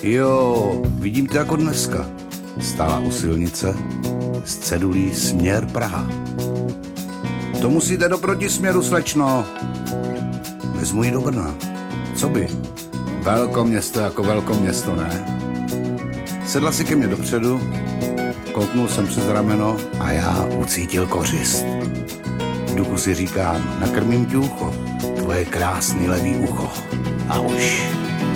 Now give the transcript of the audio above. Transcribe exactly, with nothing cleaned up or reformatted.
Jo, vidím to jako dneska. Stála u silnice s cedulí směr Praha. To musíte do protisměru, slečno. Vezmu ji do Brna. Co by? Velkoměsto jako velkoměsto, ne? Sedla si ke mně dopředu, kouknul jsem přes rameno a já ucítil kořist. V duchu si říkám, nakrmím ti ucho, tvoje krásný levý ucho. A už.